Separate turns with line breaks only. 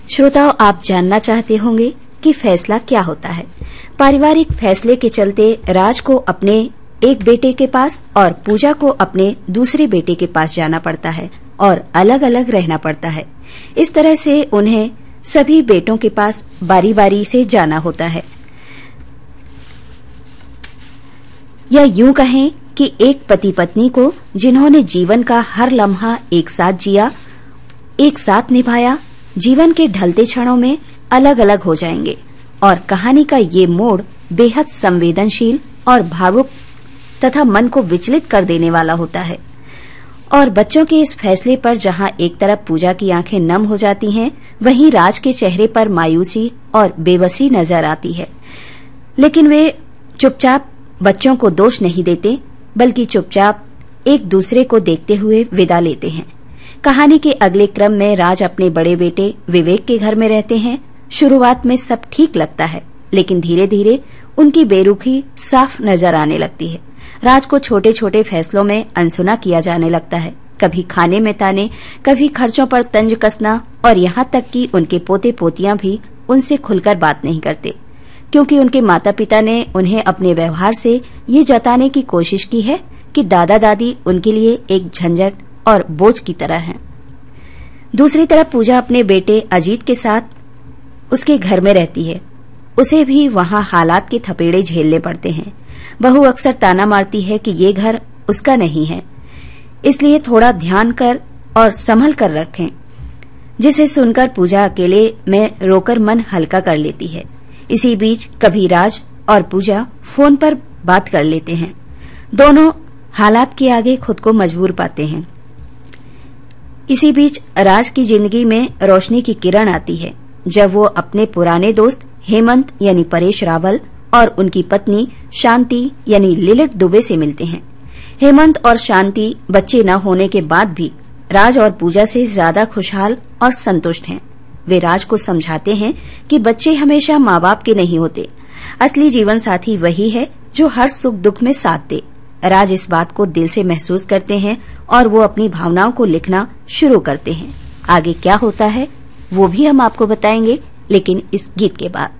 श्रोताओं, आप जानना चाहते होंगे कि फैसला क्या होता है। पारिवारिक फैसले के चलते राज को अपने एक बेटे के पास और पूजा को अपने दूसरे बेटे के पास जाना पड़ता है और अलग अलग रहना पड़ता है। इस तरह से उन्हें सभी बेटों के पास बारी बारी से जाना होता है। या यूं कहें कि एक पति पत्नी को जिन्होंने जीवन का हर लम्हा एक साथ जिया, एक साथ निभाया, जीवन के ढलते क्षणों में अलग अलग हो जाएंगे और कहानी का ये मोड़ बेहद संवेदनशील और भावुक तथा मन को विचलित कर देने वाला होता है। और बच्चों के इस फैसले पर जहां एक तरफ पूजा की आंखें नम हो जाती हैं, वहीं राज के चेहरे पर मायूसी और बेबसी नजर आती है। लेकिन वे चुपचाप बच्चों को दोष नहीं देते, बल्कि चुपचाप एक दूसरे को देखते हुए विदा लेते हैं। कहानी के अगले क्रम में राज अपने बड़े बेटे विवेक के घर में रहते हैं। शुरुआत में सब ठीक लगता है, लेकिन धीरे धीरे उनकी बेरुखी साफ नजर आने लगती है। राज को छोटे छोटे फैसलों में अनसुना किया जाने लगता है। कभी खाने में ताने, कभी खर्चों पर तंज कसना, और यहाँ तक कि उनके पोते पोतियां भी उनसे खुलकर बात नहीं करते, क्योंकि उनके माता पिता ने उन्हें अपने व्यवहार से ये जताने की कोशिश की है कि दादा दादी उनके लिए एक झंझट और बोझ की तरह हैं। दूसरी तरफ पूजा अपने बेटे अजीत के साथ उसके घर में रहती है। उसे भी वहां हालात के थपेड़े झेलने पड़ते हैं। बहू अक्सर ताना मारती है कि ये घर उसका नहीं है, इसलिए थोड़ा ध्यान कर और संभल कर रखें, जिसे सुनकर पूजा अकेले में रोकर मन हल्का कर लेती है। इसी बीच कभी राज और पूजा फोन पर बात कर लेते हैं। दोनों हालात के आगे खुद को मजबूर पाते हैं। इसी बीच राज की जिंदगी में रोशनी की किरण आती है, जब वो अपने पुराने दोस्त हेमंत यानी परेश रावल और उनकी पत्नी शांति यानी लिलिट दुबे से मिलते हैं। हेमंत और शांति बच्चे न होने के बाद भी राज और पूजा से ज्यादा खुशहाल और संतुष्ट हैं। वे राज को समझाते हैं कि बच्चे हमेशा माँ बाप के नहीं होते, असली जीवन साथी वही है जो हर सुख दुख में साथ दे। राज इस बात को दिल से महसूस करते हैं और वो अपनी भावनाओं को लिखना शुरू करते हैं। आगे क्या होता है वो भी हम आपको बताएंगे, लेकिन इस गीत के बाद।